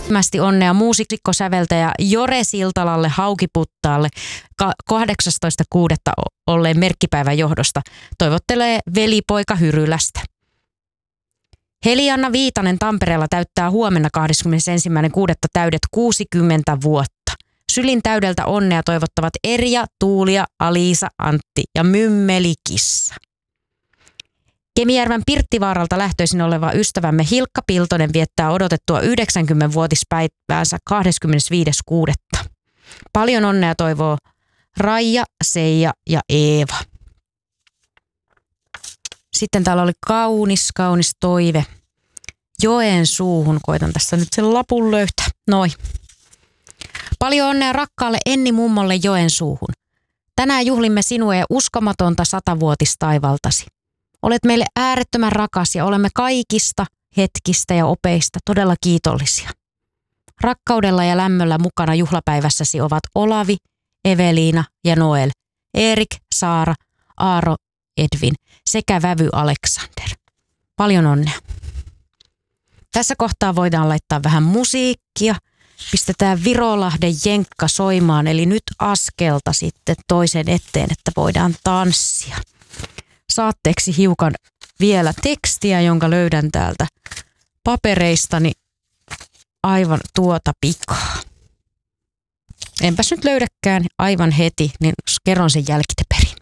Mästi onnea muusikko, säveltäjä Jore Siltalalle Haukiputtaalle 18.6. olleen merkkipäivän johdosta. Toivottelee velipoika Hyrylästä. Heli-Anna Viitanen Tampereella täyttää huomenna 21.6. täydet 60 vuotta. Sylin täydeltä onnea toivottavat Erja, Tuulia, Aliisa, Antti ja Mymmelikissa. Kemijärven Pirttivaaralta lähtöisin oleva ystävämme Hilkka Piltonen viettää odotettua 90-vuotispäiväänsä 25.6. Paljon onnea toivoo Raija, Seija ja Eeva. Sitten täällä oli kaunis toive Joensuuhun. Koitan tässä nyt sen lapun löytää. Noi. Paljon onnea rakkaalle Enni mummolle Joensuuhun. Tänään juhlimme sinua ja uskomatonta 100-vuotistaivaltasi. Olet meille äärettömän rakas ja olemme kaikista hetkistä ja opeista todella kiitollisia. Rakkaudella ja lämmöllä mukana juhlapäivässäsi ovat Olavi, Eveliina ja Noel, Erik, Saara, Aaro, Edvin sekä vävy Aleksander. Paljon onnea. Tässä kohtaa voidaan laittaa vähän musiikkia. Pistetään Virolahden jenkka soimaan, eli nyt askelta sitten toisen eteen, että voidaan tanssia. Saatteeksi hiukan vielä tekstiä, jonka löydän täältä papereistani aivan tuota pikaa. Enpäs nyt löydäkään aivan heti, niin kerron sen jälkiperin.